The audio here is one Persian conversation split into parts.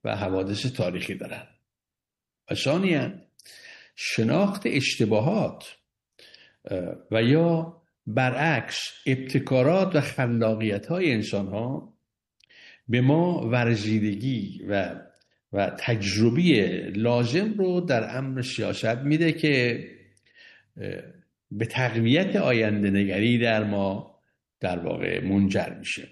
و حوادث تاریخی دارن. و ثانیاً شناخت اشتباهات و یا برعکس ابتکارات و خلاقیت‌های انسان‌ها به ما ورزیدگی و تجربی لازم رو در امر سیاست میده که به تقویت آینده نگری در ما در واقع منجر میشه.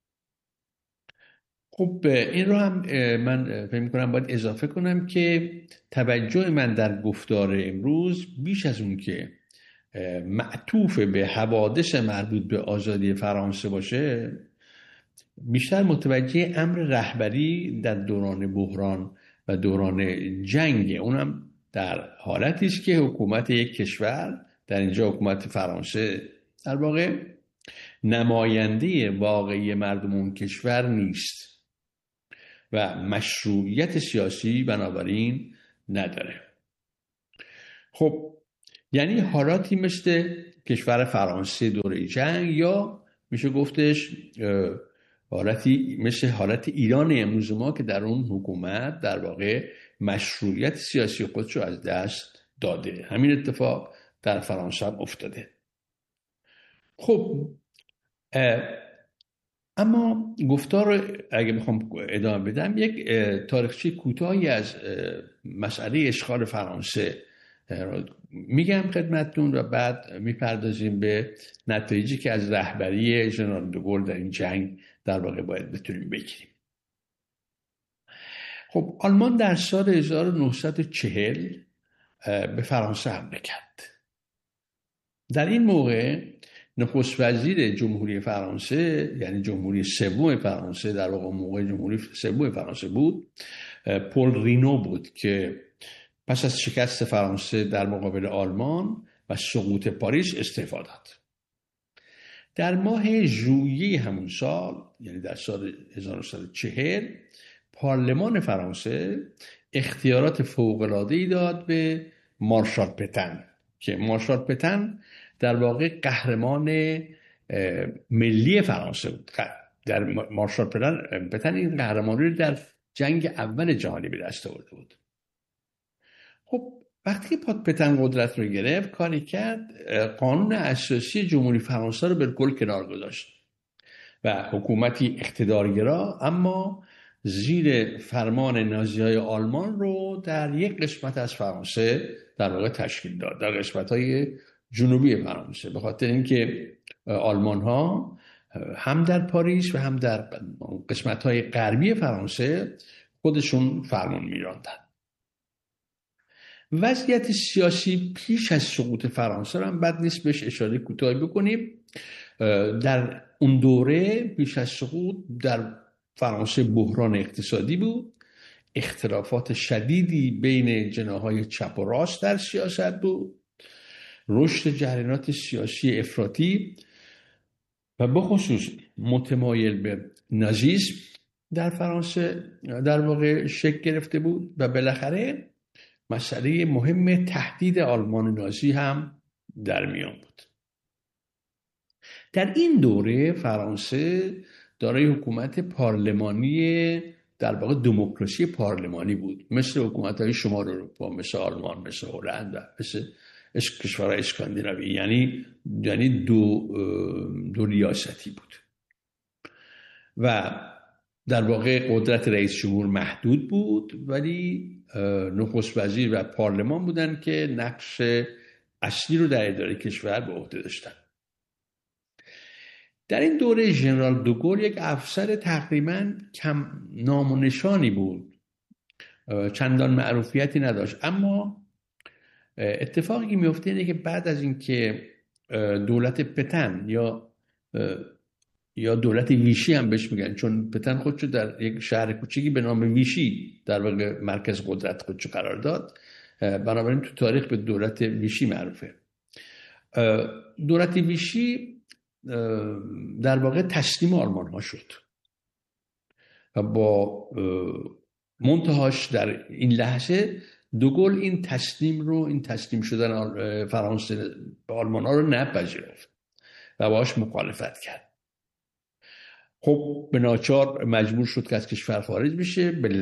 خب این رو هم من فکر می‌کنم باید اضافه کنم که توجه من در گفتار امروز بیش از اون که معطوف به حوادث مربوط به آزادی فرانسه باشه، بیشتر متوجه امر رهبری در دوران بحران و دوران جنگ، اونم در حالتی است که حکومت یک کشور، در اینجا حکومت فرانسه، در واقع نماینده واقعی مردم اون کشور نیست و مشروعیت سیاسی بنابراین نداره. خب یعنی حالاتی مثل کشور فرانسه دوره جنگ، یا میشه گفتش حالتی مثل حالت ایران امروز ما که در اون حکومت در واقع مشروعیت سیاسی خودش رو از دست داده. همین اتفاق در فرانسه هم افتاده. خب اما گفتار اگه بخوام ادامه بدم، یک تاریخچه کوتاهی از مسئله اشغال فرانسه میگم خدمتتون و بعد میپردازیم به نتایجی که از رهبری ژنرال دوگل در این جنگ در واقع باید بتونیم بگیریم. خب آلمان در سال 1940 به فرانسه حمله کرد. در این موقع نخست وزیر جمهوری فرانسه، یعنی جمهوری سوم فرانسه، در واقع موقع جمهوری سوم فرانسه بود، پل رینو بود که پس از شکست فرانسه در مقابل آلمان و سقوط پاریس استعفا داد. در ماه ژوئیه همون سال، یعنی در سال 1940، پارلمان فرانسه اختیارات فوق‌العاده‌ای داد به مارشال پتن که مارشال پتن در واقع قهرمان ملی فرانسه بود. در مارشال پتن این قهرمانی رو در جنگ اول جهانی به دست آورده بود. خب وقتی پتن قدرت رو گرفت، کاری کرد قانون اساسی جمهوری فرانسه رو بالکل کنار گذاشت و حکومتی اقتدارگرا اما زیر فرمان نازی‌های آلمان رو در یک قسمت از فرانسه در واقع تشکیل داد، در قسمت‌های جنوبی فرانسه، به خاطر اینکه آلمان‌ها هم در پاریس و هم در قسمت‌های غربی فرانسه خودشون فرمان می‌راندن. وضعیت سیاسی پیش از سقوط فرانسه رو هم بد نیست بهش اشاره کوتاهی بکنیم. در اون دوره پیش از سقوط در فرانسه بحران اقتصادی بود، اختلافات شدیدی بین جناح‌های چپ و راست در سیاست بود، رشد جریانات سیاسی افراطی و بخصوص متمایل به نازیسم در فرانسه در واقع شکل گرفته بود و بالاخره مسئله مهم تهدید آلمان نازی هم در میان بود. در این دوره فرانسه دارای حکومت پارلمانی، در واقع دموکراسی پارلمانی بود، مثل حکومت‌های شمال اروپا، مثل آلمان، مثل هلند و مثل کشورهای اسکاندیناوی، یعنی دو ریاستی بود و در واقع قدرت رئیس جمهور محدود بود، ولی نخست وزیر و پارلمان بودن که نقش اصلی رو در اداره کشور به عهده داشتن. در این دوره ژنرال دوگل یک افسر تقریباً کم نام و نشانی بود، چندان معروفیتی نداشت، اما اتفاقی که میفته اینه که بعد از اینکه دولت پتن یا دولت ویشی هم بهش میگن، چون پتن خودشو در یک شهر کوچیکی به نام ویشی در واقع مرکز قدرت خودشو قرار داد، بنابراین تو تاریخ به دولت ویشی معروفه. دولت ویشی در واقع تسلیم آلمان ها شد و با منتهاش در این لحظه دوگل این تسلیم شدن فرانسه به آلمان ها رو نپذیرفت و باهاش مخالفت کرد. خب به ناچار مجبور شد که از کشور خارج بشه.